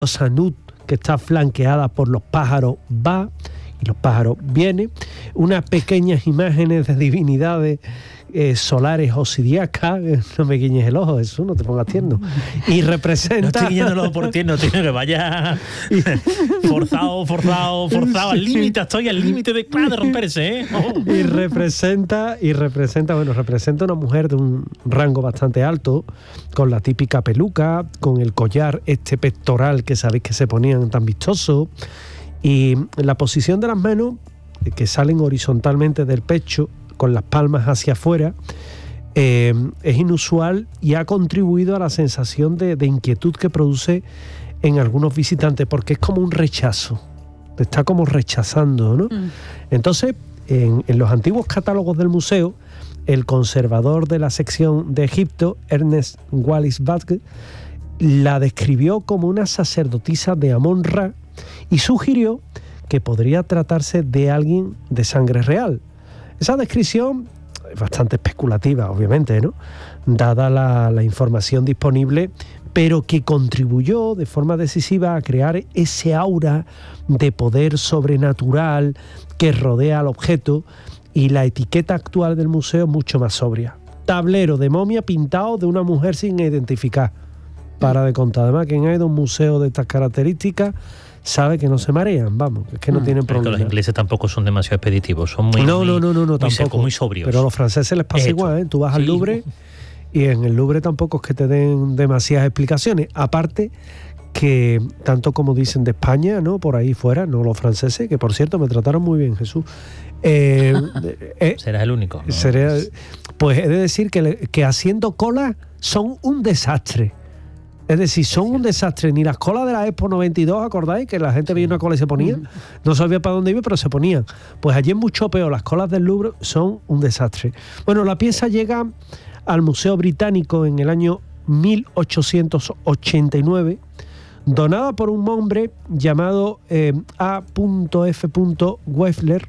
Sanud, que está flanqueada por los pájaros, va y los pájaros vienen, unas pequeñas imágenes de divinidades solares o zodiacas, no me guiñes el ojo, eso no te pongas tierno, y representa... No estoy guiñando el ojo por tierno, tío, que vaya forzado, al límite, estoy al límite de romperse, ¿eh? Oh. Y representa una mujer de un rango bastante alto, con la típica peluca, con el collar pectoral que sabéis que se ponían tan vistoso, y la posición de las manos, que salen horizontalmente del pecho, con las palmas hacia afuera, es inusual y ha contribuido a la sensación de inquietud que produce en algunos visitantes, porque es como un rechazo, te está como rechazando, ¿no? Entonces, en los antiguos catálogos del museo, el conservador de la sección de Egipto, Ernest Wallis Badge, la describió como una sacerdotisa de Amón-Ra y sugirió que podría tratarse de alguien de sangre real. Esa descripción es bastante especulativa, obviamente, ¿no?, dada la información disponible, pero que contribuyó de forma decisiva a crear ese aura de poder sobrenatural que rodea al objeto, y la etiqueta actual del museo es mucho más sobria. Tablero de momia pintado de una mujer sin identificar. Para de contar. Además, quien ha ido a un museo de estas características sabe que no se marean, vamos, es que no tienen problema. Los ingleses tampoco son demasiado expeditivos, son muy tampoco, secos, muy sobrios. Pero a los franceses les pasa igual, ¿eh? Tú vas al Louvre y en el Louvre tampoco es que te den demasiadas explicaciones, aparte que tanto como dicen de España, ¿no?, por ahí fuera, no los franceses, que por cierto me trataron muy bien, Jesús. Serás el único, ¿no? Pues he de decir que haciendo cola son un desastre. Es decir, son un desastre. Ni las colas de la Expo 92, ¿acordáis? Que la gente veía una cola y se ponía. No sabía para dónde iba, pero se ponían. Pues allí es mucho peor. Las colas del Louvre son un desastre. Bueno, la pieza llega al Museo Británico en el año 1889, donada por un hombre llamado A.F. Weffler,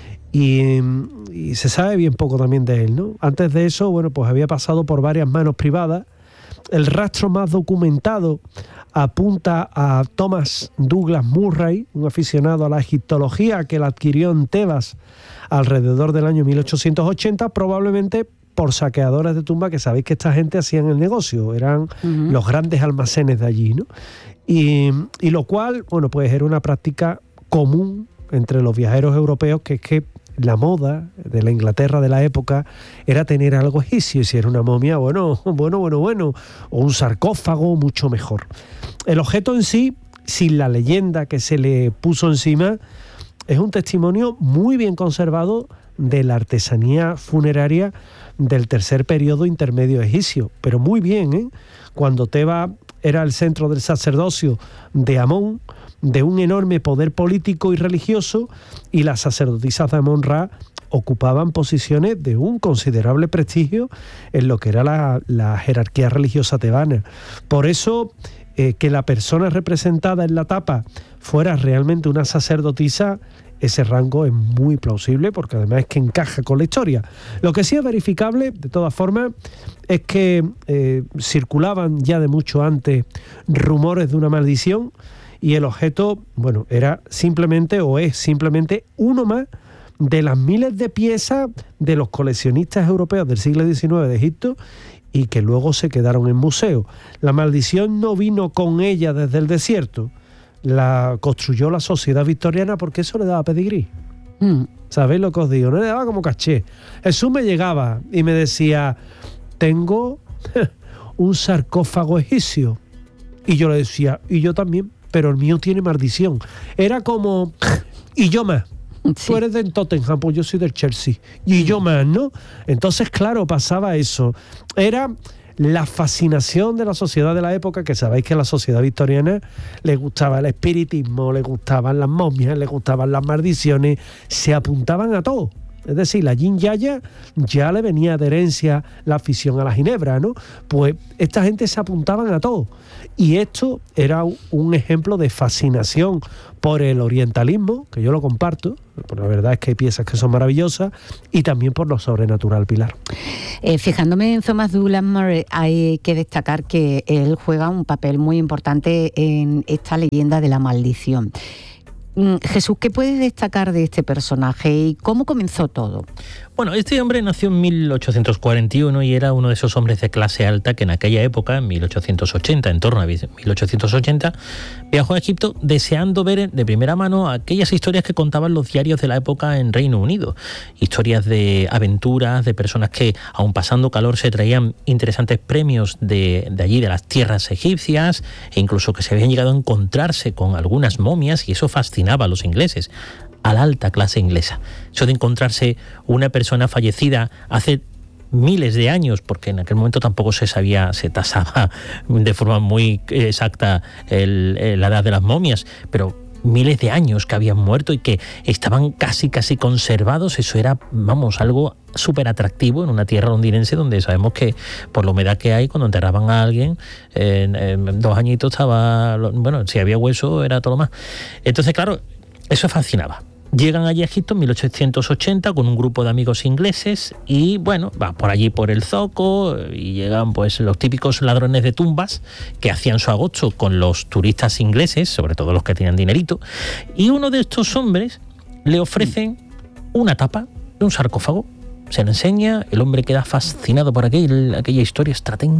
y se sabe bien poco también de él, ¿no? Antes de eso, bueno, pues había pasado por varias manos privadas. El rastro más documentado apunta a Thomas Douglas Murray, un aficionado a la egiptología que la adquirió en Tebas alrededor del año 1880, probablemente por saqueadores de tumba, que sabéis que esta gente hacían el negocio, eran los grandes almacenes de allí, ¿no? Y lo cual, bueno, pues era una práctica común entre los viajeros europeos, que es que la moda de la Inglaterra de la época era tener algo egipcio, y si era una momia, bueno, o un sarcófago, mucho mejor. El objeto en sí, sin la leyenda que se le puso encima, es un testimonio muy bien conservado de la artesanía funeraria del tercer periodo intermedio egipcio, pero muy bien, ¿eh? Cuando Tebas era el centro del sacerdocio de Amón, de un enorme poder político y religioso, y las sacerdotisas de Amón-Ra ocupaban posiciones de un considerable prestigio en lo que era la jerarquía religiosa tebana. Por eso, que la persona representada en la tapa fuera realmente una sacerdotisa, ese rango es muy plausible, porque además es que encaja con la historia. Lo que sí es verificable, de todas formas, es que circulaban ya de mucho antes rumores de una maldición, y el objeto, bueno, era simplemente, o es simplemente, uno más de las miles de piezas de los coleccionistas europeos del siglo XIX de Egipto, y que luego se quedaron en museo. La maldición no vino con ella desde el desierto, la construyó la sociedad victoriana, porque eso le daba pedigrí. ¿Sabéis lo que os digo? No le daba como caché. Jesús me llegaba y me decía: tengo un sarcófago egipcio. Y yo le decía: y yo también, pero el mío tiene maldición. Era como: y yo más. Sí. Tú eres del Tottenham, pues yo soy del Chelsea. Y yo más, ¿no? Entonces, claro, pasaba eso. Era la fascinación de la sociedad de la época, que sabéis que a la sociedad victoriana le gustaba el espiritismo, le gustaban las momias, le gustaban las maldiciones, se apuntaban a todo. Es decir, la Yin Yaya ya le venía de herencia la afición a la ginebra, ¿no? Pues esta gente se apuntaban a todo. Y esto era un ejemplo de fascinación por el orientalismo, que yo lo comparto, pero la verdad es que hay piezas que son maravillosas, y también por lo sobrenatural, Pilar. Fijándome en Thomas Douglas Murray, hay que destacar que él juega un papel muy importante en esta leyenda de la maldición. Jesús, ¿qué puedes destacar de este personaje y cómo comenzó todo? Bueno, este hombre nació en 1841 y era uno de esos hombres de clase alta que en aquella época, en 1880, en torno a 1880, viajó a Egipto deseando ver de primera mano aquellas historias que contaban los diarios de la época en Reino Unido. Historias de aventuras, de personas que, aun pasando calor, se traían interesantes premios de allí, de las tierras egipcias, e incluso que se habían llegado a encontrarse con algunas momias, y eso fascinaba a los ingleses, a la alta clase inglesa. Eso de encontrarse una persona fallecida hace miles de años, porque en aquel momento tampoco se sabía, se tasaba de forma muy exacta la edad de las momias, pero miles de años que habían muerto y que estaban casi conservados, eso era, vamos, algo súper atractivo en una tierra londinense donde sabemos que por la humedad que hay, cuando enterraban a alguien, en 2 añitos estaba, bueno, si había hueso era todo lo más. Entonces, claro, eso fascinaba. Llegan allí a Egipto en 1880 con un grupo de amigos ingleses y, bueno, van por allí por el zoco y llegan pues los típicos ladrones de tumbas que hacían su agosto con los turistas ingleses, sobre todo los que tenían dinerito, y uno de estos hombres le ofrecen una tapa de un sarcófago. Se le enseña, el hombre queda fascinado por aquella historia.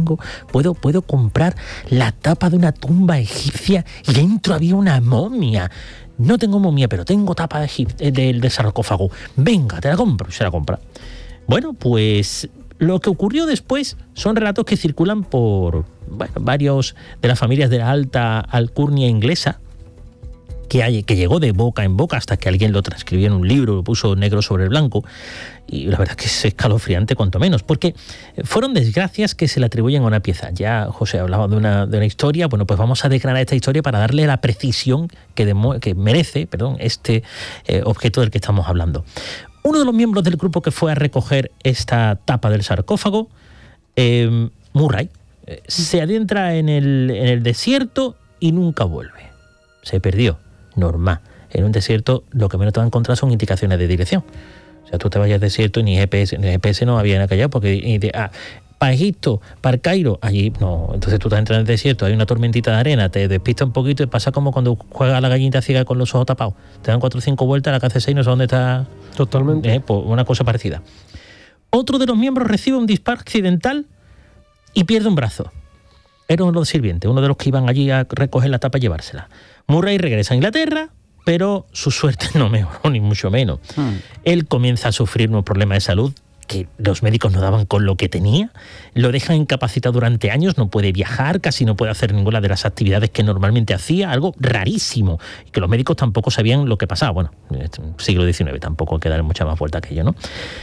Puedo comprar la tapa de una tumba egipcia y dentro había una momia. No tengo momia, pero tengo tapa de sarcófago. Venga, te la compro. Y se la compra. Bueno, pues lo que ocurrió después son relatos que circulan por varios de las familias de la alta alcurnia inglesa, que llegó de boca en boca hasta que alguien lo transcribió en un libro, lo puso negro sobre el blanco, y la verdad es que es escalofriante cuanto menos, porque fueron desgracias que se le atribuyen a una pieza. Ya José hablaba de una historia, bueno, pues vamos a desgranar esta historia para darle la precisión que merece, este objeto del que estamos hablando. Uno de los miembros del grupo que fue a recoger esta tapa del sarcófago, Murray, se adentra en el desierto y nunca vuelve. Se perdió. Normal. En un desierto lo que menos te va a encontrar son indicaciones de dirección. O sea, tú te vayas al desierto y ni GPS no había en aquella, porque para Egipto, para el Cairo, allí no. Entonces tú te entras en el desierto, hay una tormentita de arena, te despista un poquito y pasa como cuando juega la gallinita ciega con los ojos tapados. Te dan 4 o 5 vueltas, la que hace 6 no sé dónde está. Totalmente. Pues una cosa parecida. Otro de los miembros recibe un disparo accidental y pierde un brazo. Era uno de los sirvientes, uno de los que iban allí a recoger la tapa y llevársela. Murray regresa a Inglaterra, pero su suerte no mejoró, ni mucho menos. Él comienza a sufrir unos problemas de salud que los médicos no daban con lo que tenía. Lo dejan incapacitado durante años, no puede viajar, casi no puede hacer ninguna de las actividades que normalmente hacía, algo rarísimo, y que los médicos tampoco sabían lo que pasaba. Bueno, siglo XIX, tampoco hay que darle mucha más vuelta a aquello, ¿no?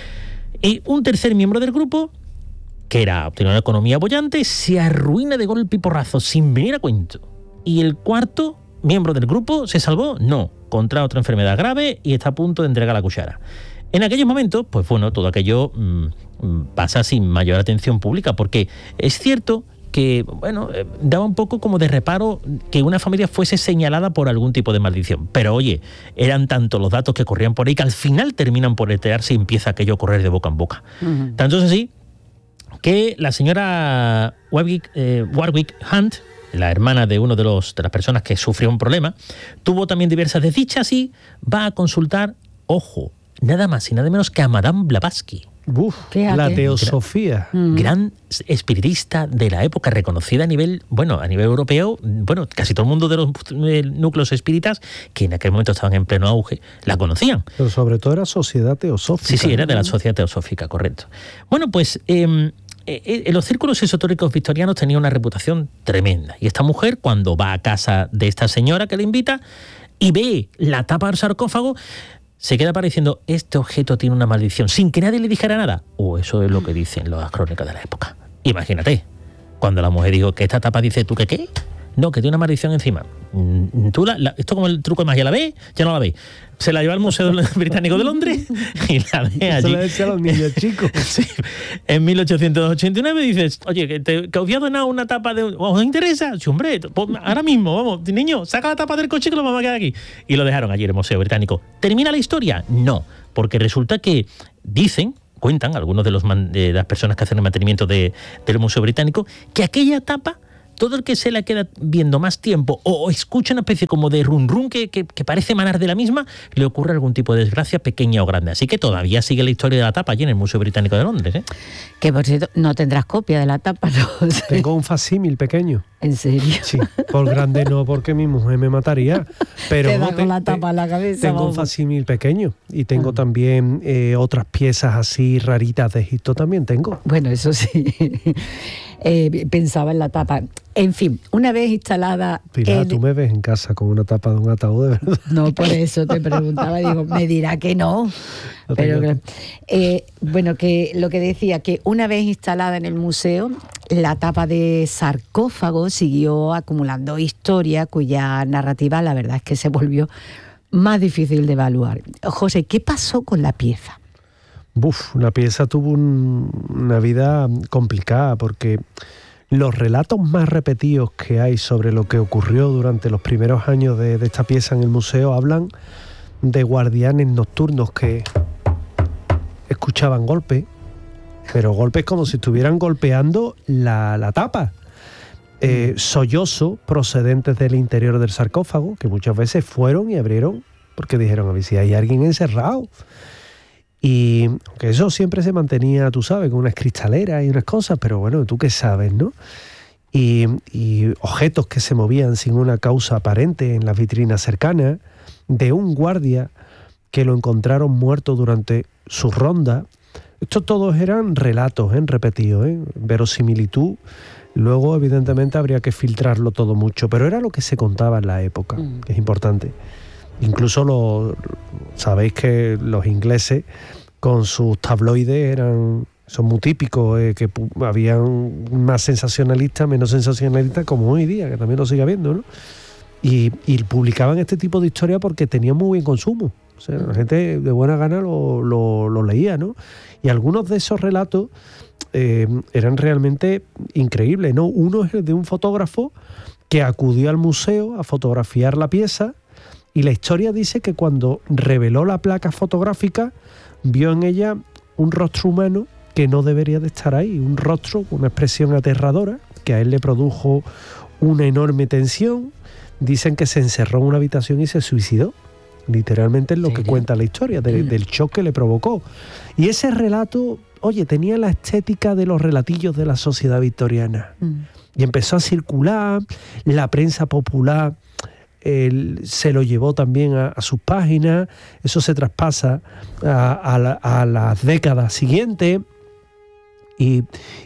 Y un tercer miembro del grupo, que tenía una economía boyante, se arruina de golpe y porrazo, sin venir a cuento. Y el cuarto miembro del grupo se salvó, no, contra otra enfermedad grave y está a punto de entregar la cuchara. En aquellos momentos, pues bueno, todo aquello pasa sin mayor atención pública, porque es cierto que, bueno, daba un poco como de reparo que una familia fuese señalada por algún tipo de maldición. Pero oye, eran tantos los datos que corrían por ahí que al final terminan por enterarse y empieza aquello a correr de boca en boca. Tanto es así que la señora Warwick Hunt, la hermana de uno de las personas que sufrió un problema, tuvo también diversas desdichas y va a consultar, ojo, nada más y nada menos que a Madame Blavatsky. La teosofía. Gran espiritista de la época, reconocida a nivel europeo. Bueno, casi todo el mundo de los núcleos espíritas, que en aquel momento estaban en pleno auge, la conocían. Pero sobre todo era sociedad teosófica. Sí, era de la sociedad teosófica, correcto. Bueno, pues en los círculos esotéricos victorianos tenía una reputación tremenda. Y esta mujer, cuando va a casa de esta señora que le invita y ve la tapa del sarcófago, se queda pareciendo, este objeto tiene una maldición, sin que nadie le dijera nada. Eso es lo que dicen las crónicas de la época. Imagínate, cuando la mujer dijo que esta tapa dice, ¿tú qué? No, que tiene una maldición encima. Tú esto como el truco de magia, ¿la ves? Ya no la ves. Se la lleva al Museo Británico de Londres y la ve allí. Se lo decía a los niños chicos. Sí. En 1889 dices, oye, que os voy a donar una tapa de... ¿Os interesa? Sí, hombre, pues ahora mismo, vamos, niño, saca la tapa del coche que lo vamos a quedar aquí. Y lo dejaron allí en el Museo Británico. ¿Termina la historia? No, porque resulta que cuentan algunos de las personas que hacen el mantenimiento del Museo Británico, que aquella tapa, todo el que se la queda viendo más tiempo o escucha una especie como de run que parece emanar de la misma, le ocurre algún tipo de desgracia pequeña o grande. Así que todavía sigue la historia de la tapa allí en el Museo Británico de Londres, ¿eh? Que por cierto, no tendrás copia de la tapa, ¿no? Tengo un facsímil pequeño. ¿En serio? Sí, por grande no, porque mi mujer me mataría. Pero te da con la tapa en la cabeza. Tengo un facsímil pequeño y tengo también otras piezas así raritas de Egipto también tengo. Bueno, eso sí. Pensaba en la tapa. En fin, una vez instalada... Pilar, ¿tú me ves en casa con una tapa de un ataúd, de verdad? No, por eso te preguntaba, digo, me dirá que no. Pero bueno, que lo que decía, que una vez instalada en el museo, la tapa de sarcófago siguió acumulando historia cuya narrativa la verdad es que se volvió más difícil de evaluar. José, ¿qué pasó con la pieza? La pieza tuvo una vida complicada porque los relatos más repetidos que hay sobre lo que ocurrió durante los primeros años de esta pieza en el museo hablan de guardianes nocturnos que escuchaban golpes, pero golpes como si estuvieran golpeando la tapa. Sollozos procedentes del interior del sarcófago, que muchas veces fueron y abrieron porque dijeron, a ver si hay alguien encerrado. Y aunque eso siempre se mantenía, tú sabes, con unas cristaleras y unas cosas, pero bueno, tú qué sabes, ¿no? Y objetos que se movían sin una causa aparente en las vitrinas cercanas, de un guardia que lo encontraron muerto durante su ronda. Estos todos eran relatos repetidos, verosimilitud. Luego, evidentemente, habría que filtrarlo todo mucho, pero era lo que se contaba en la época, que es importante. Incluso sabéis que los ingleses con sus tabloides son muy típicos, que habían más sensacionalistas, menos sensacionalistas, como hoy día, que también lo sigue habiendo, ¿no? Y publicaban este tipo de historias porque tenían muy buen consumo. O sea, la gente de buena gana lo leía, ¿no? Y algunos de esos relatos eran realmente increíbles, ¿no? Uno es el de un fotógrafo que acudió al museo a fotografiar la pieza. Y la historia dice que cuando reveló la placa fotográfica, vio en ella un rostro humano que no debería de estar ahí, un rostro con una expresión aterradora, que a él le produjo una enorme tensión. Dicen que se encerró en una habitación y se suicidó. Literalmente es lo que cuenta la historia, del shock que le provocó. Y ese relato, oye, tenía la estética de los relatillos de la sociedad victoriana. Y empezó a circular, la prensa popular se lo llevó también a sus páginas, eso se traspasa a las décadas siguientes y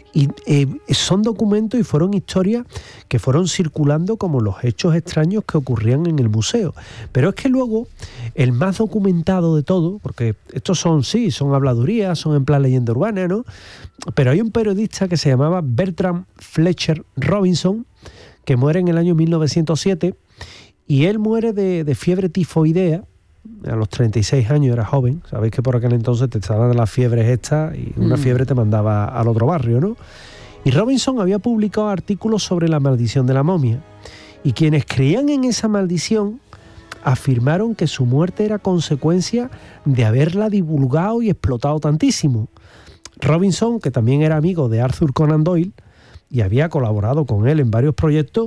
son documentos y fueron historias que fueron circulando como los hechos extraños que ocurrían en el museo. Pero es que luego el más documentado de todo, porque estos son habladurías, son en plan leyenda urbana, ¿no? Pero hay un periodista que se llamaba Bertram Fletcher Robinson, que muere en el año 1907. Y él muere de fiebre tifoidea, a los 36 años, era joven. Sabéis que por aquel entonces te estaban las fiebres estas y una fiebre te mandaba al otro barrio, ¿no? Y Robinson había publicado artículos sobre la maldición de la momia. Y quienes creían en esa maldición afirmaron que su muerte era consecuencia de haberla divulgado y explotado tantísimo. Robinson, que también era amigo de Arthur Conan Doyle y había colaborado con él en varios proyectos,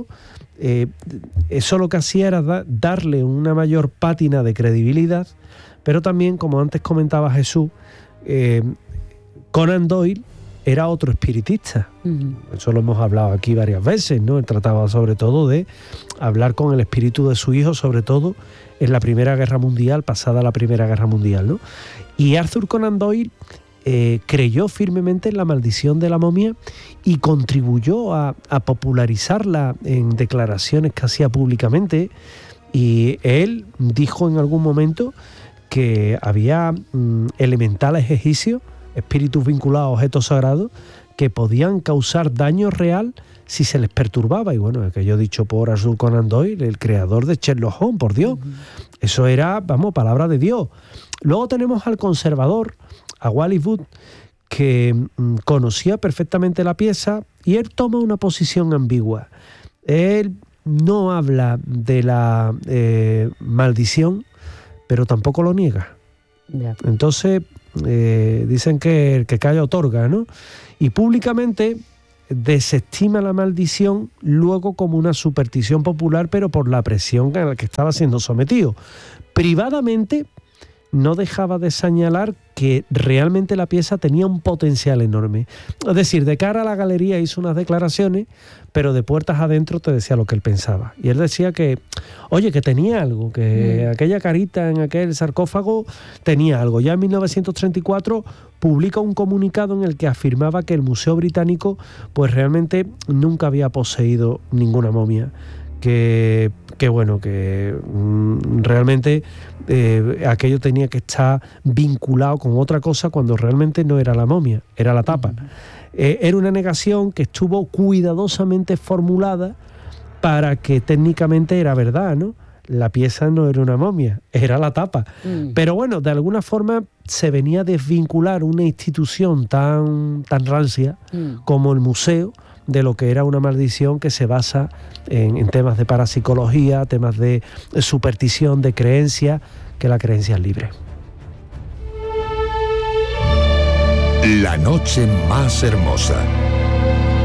eso lo que hacía era darle una mayor pátina de credibilidad, pero también, como antes comentaba Jesús, Conan Doyle era otro espiritista. Eso lo hemos hablado aquí varias veces, ¿no? Él trataba sobre todo de hablar con el espíritu de su hijo, sobre todo en la Primera Guerra Mundial, pasada la Primera Guerra Mundial, ¿no? Y Arthur Conan Doyle creyó firmemente en la maldición de la momia y contribuyó a popularizarla en declaraciones que hacía públicamente. Y él dijo en algún momento que había elementales egipcios, espíritus vinculados a objetos sagrados, que podían causar daño real si se les perturbaba. Y bueno, aquello dicho por Arthur Conan Doyle, el creador de Sherlock Holmes, por Dios. Eso era, vamos, palabra de Dios. Luego tenemos al conservador, a Wally Wood, que conocía perfectamente la pieza y él toma una posición ambigua. Él no habla de la maldición, pero tampoco lo niega. Ya. Entonces, dicen que el que calla otorga, ¿no? Y públicamente desestima la maldición luego como una superstición popular, pero por la presión a la que estaba siendo sometido. Privadamente no dejaba de señalar que realmente la pieza tenía un potencial enorme. Es decir, de cara a la galería hizo unas declaraciones, pero de puertas adentro te decía lo que él pensaba. Y él decía que, oye, que tenía algo, que aquella carita en aquel sarcófago tenía algo. Ya en 1934 publica un comunicado en el que afirmaba que el Museo Británico pues realmente nunca había poseído ninguna momia. Que bueno, que realmente aquello tenía que estar vinculado con otra cosa cuando realmente no era la momia, era la tapa. Era una negación que estuvo cuidadosamente formulada para que técnicamente era verdad, ¿no? La pieza no era una momia, era la tapa. Pero bueno, de alguna forma se venía a desvincular una institución tan rancia como el museo de lo que era una maldición que se basa en temas de parapsicología, temas de superstición, de creencia, que la creencia es libre. La noche más hermosa.